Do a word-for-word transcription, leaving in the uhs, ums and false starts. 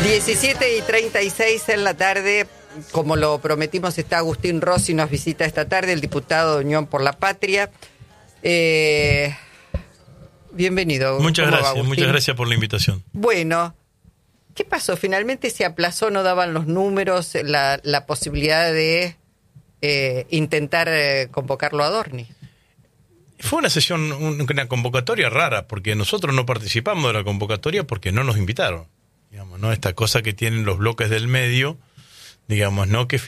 diecisiete y treinta y seis en la tarde, como lo prometimos, está Agustín Rossi, nos visita esta tarde, el diputado de Unión por la Patria. Eh, bienvenido. Muchas ¿Cómo va, gracias, Agustín? muchas gracias por la invitación. Bueno, ¿qué pasó? Finalmente se aplazó, no daban los números, la, la posibilidad de eh, intentar eh, convocarlo a Dorni. Fue una sesión, una convocatoria rara, porque nosotros no participamos de la convocatoria porque no nos invitaron. Digamos, ¿no? Esta cosa que tienen los bloques del medio, digamos, ¿no? Que